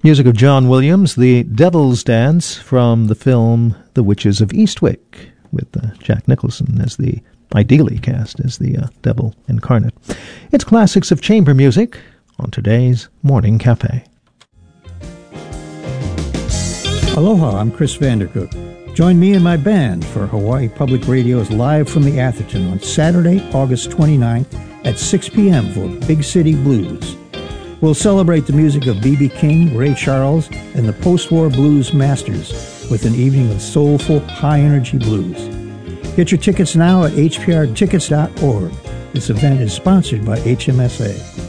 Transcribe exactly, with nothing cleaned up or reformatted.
Music of John Williams, The Devil's Dance from the film The Witches of Eastwick, with uh, Jack Nicholson as the, ideally cast as the uh, devil incarnate. It's classics of chamber music on today's Morning Cafe. Aloha, I'm Chris Vandercook. Join me and my band for Hawaii Public Radio's Live from the Atherton on Saturday, August twenty-ninth at six p.m. for Big City Blues. We'll celebrate the music of B B King, Ray Charles, and the post-war blues masters with an evening of soulful, high-energy blues. Get your tickets now at h p r tickets dot org. This event is sponsored by H M S A.